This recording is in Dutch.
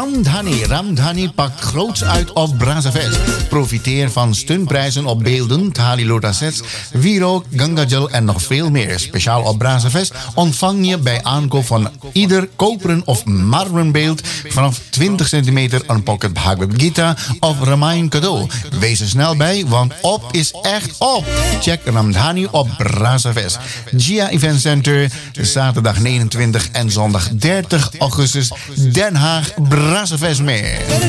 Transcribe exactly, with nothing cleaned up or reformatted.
Ramdhani. Ramdhani pakt groots uit op Brazafest. Profiteer van stunprijzen op beelden, Thali Lotus sets, wierook, gangajal en nog veel meer. Speciaal op Brazafest ontvang je bij aankoop van ieder koperen of marmeren beeld vanaf twintig centimeter een pocket Bhagavad Gita of Ramayana cadeau. Wees er snel bij, want op is echt op. Check Ramdhani op Brazafest. Gia Event Center, zaterdag negenentwintig en zondag dertig augustus, Den Haag, Brazafest meer.